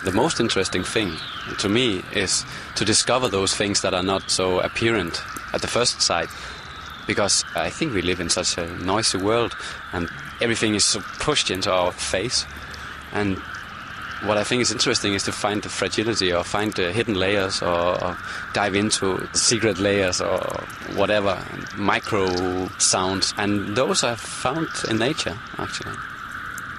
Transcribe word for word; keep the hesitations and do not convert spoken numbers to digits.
the most interesting thing to me is to discover those things that are not so apparent at the first sight, because I think we live in such a noisy world and everything is so pushed into our face. And what I think is interesting is to find the fragility or find the hidden layers or, or dive into secret layers or whatever, micro sounds. And those are found in nature, actually.